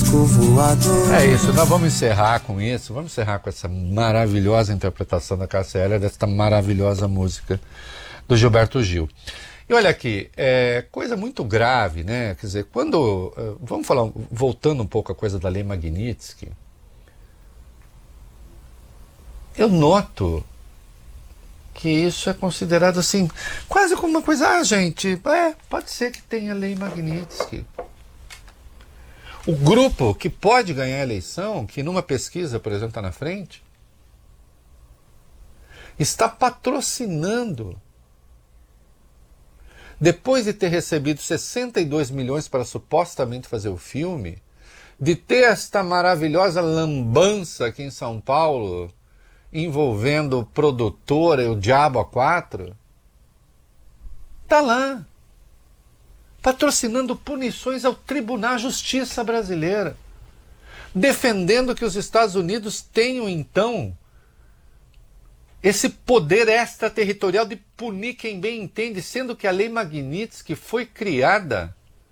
disco voador. É isso, nós vamos encerrar com isso, vamos encerrar com essa maravilhosa interpretação da Cássia Eller, desta maravilhosa música do Gilberto Gil. E olha aqui, coisa muito grave, né? Quer dizer, quando... vamos falar, voltando um pouco à coisa da Lei Magnitsky, eu noto que isso é considerado assim, quase como uma coisa, gente, pode ser que tenha Lei Magnitsky. O grupo que pode ganhar a eleição, que numa pesquisa, por exemplo, está na frente, está patrocinando, depois de ter recebido 62 milhões para supostamente fazer o filme, de ter esta maravilhosa lambança aqui em São Paulo, envolvendo produtora e o Diabo A4, está lá, patrocinando punições ao Tribunal de Justiça brasileira, defendendo que os Estados Unidos tenham, então, esse poder extraterritorial de punir quem bem entende, sendo que a Lei Magnitsky foi criada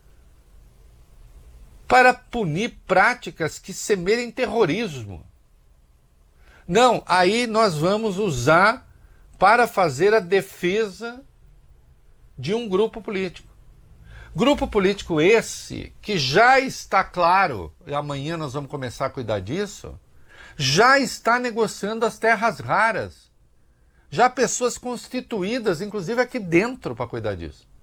para punir práticas que semelhem terrorismo. Não, aí nós vamos usar para fazer a defesa de um grupo político. Grupo político esse, que já está claro, e amanhã nós vamos começar a cuidar disso, já está negociando as terras raras. Já pessoas constituídas, inclusive aqui dentro, para cuidar disso.